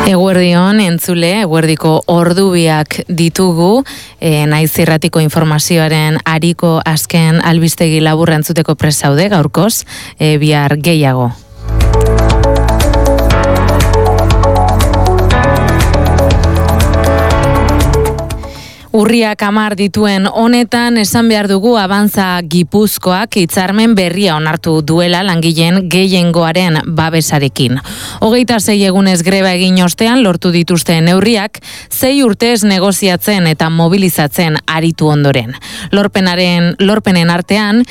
Eguerdion entzule, eguerdiko ordubiak ditugu, Naiz Irratiko informazioaren ariko azken albistegi laburra entzuteko prest zaude gaurkoz, bihar gehiago. Urriak 10 dituen honetan esan behar dugu Abanza Gipuzkoak hitzarmen berria onartu duela langileen gehiengoaren babesarekin. 26 egunez greba egin ostean lortu dituzten neurriak 6 urtez negoziatzen eta mobilizatzen aritu ondoren. Lorpenen artean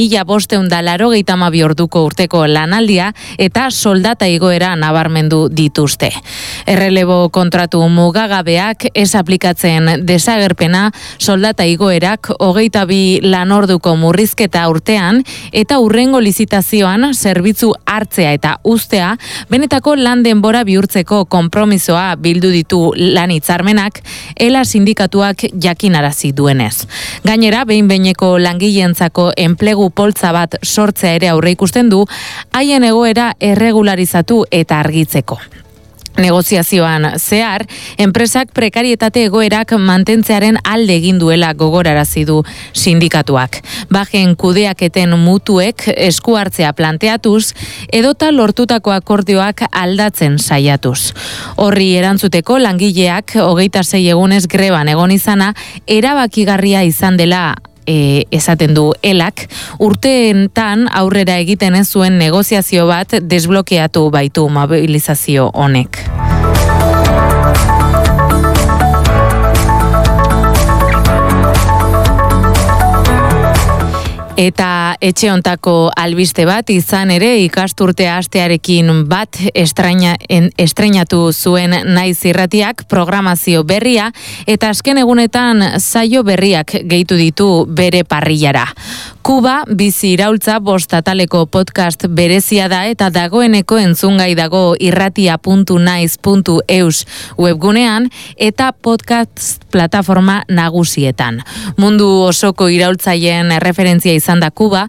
1582 orduko urteko lanaldia eta soldata igoera nabarmendu dituzte. Errelebo kontratu mugagabeak ez aplikatzen desagerpena, soldata igoerak 22 lanorduko murrizketa urtean eta hurrengo lizitazioan zerbitzu hartzea eta uztea benetako lan denbora bihurtzeko konpromisoa bildu ditu lan hitzarmenak ELA sindikatuak jakinarazi duenez. Gainera, behin-behineko langileentzako enplegu poltza bat sortzea ere aurreikusten du, haien egoera erregularizatu eta argitzeko. Negoziazioan zehar, enpresak prekarietate egoerak mantentzearen alde egin duela gogorarazi du sindikatuak. Bajen kudeaketen mutuek esku hartzea planteatuz, edota lortutako akordioak aldatzen saiatuz. Horri erantzuteko langileak 26 egunez greban egon izana, erabakigarria izan dela esaten du ELAk, urteentan aurrera egiten ez zuen negoziazio bat desblokeatu baitu mobilizazio honek. Eta etxe hontako albiste bat izan ere ikasturte hastearekin bat estreinatu zuen Naiz Irratiak programazio berria eta azken egunetan saio berriak gehitu ditu bere parrillara. Kuba bizi iraultza 5 ataleko podcast berezia da eta dagoeneko entzungai dago irratia.naiz.eus webgunean eta podcast plataforma nagusietan. Mundu osoko iraultzaien referentzia izan da Kuba,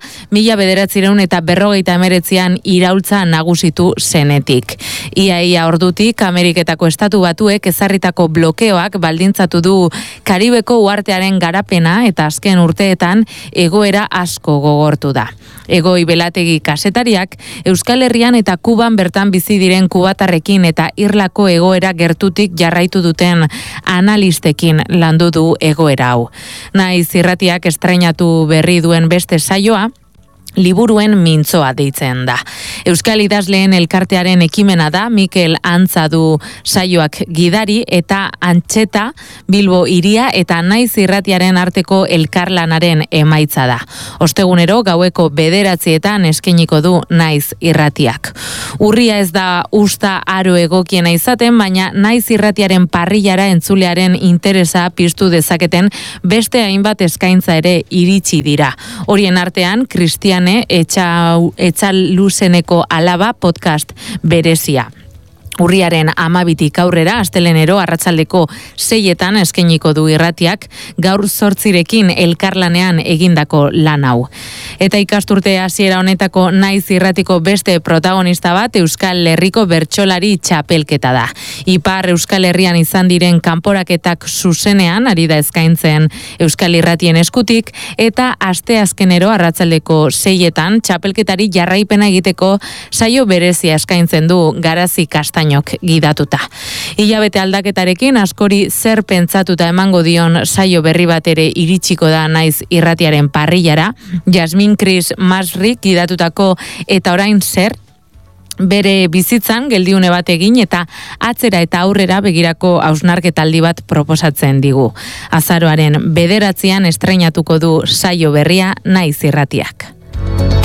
1949an iraultza nagusitu zenetik. Ia ordutik Ameriketako Estatu Batuek ezarritako blokeoak baldintzatu du Karibeko uhartearen garapena eta azken urteetan egoera asko gogortu da. Egoi Belategi kazetariak Euskal Herrian eta Kuban bertan bizi diren kubatarrekin eta irlako egoera gertutik jarraitu duten analistekin landu du egoera hau. Naiz Irratiak estreinatu berri duen beste saioa, liburuen mintzoa deitzen da. Euskal idazleen elkartearen ekimena da, Mikel Antza du saioak gidari eta Antxeta, Bilbo Hiria eta Naiz Irratiaren arteko elkarlanaren emaitza da. Ostegunero gaueko 9:00 eskainiko du Naiz Irratiak. Urria ez da usta aro egokiena izaten, baina Naiz Irratiaren parrillara entzulearen interesa piztu dezaketen beste hainbat eskaintza ere iritsi dira. Horien artean, Cristiane Etxaluzeneko alaba podcast berezia. Urriaren 12tik aurrera, astelenero arratsaldeko 6etan eskainiko du Irratiak gaur 8rekin elkarlanean egindako lan hau. Eta ikasturte hasiera honetako Naiz Irratiko beste protagonista bat Euskal Herriko bertsolari txapelketa da. Ipar Euskal Herrian izan diren kanporaketak zuzenean ari da eskaintzen Euskal Irratien eskutik eta asteazkenero arratsaldeko 6etan txapelketari jarraipena egiteko saio berezia eskaintzen du Garazi Kastainok gidatuta. Hilabete aldaketarekin askori zer pentsatuta emango dion saio berri bat ere iritsiko da Naiz Irratiaren parrillara, Jasmin Kris Masrik gidatutako eta orain zer bere bizitzan geldiune bat egin eta atzera eta aurrera begirako hausnarketaldi bat proposatzen digu. Azaroaren 9 estreinatuko du saio berria Naiz Irratiak.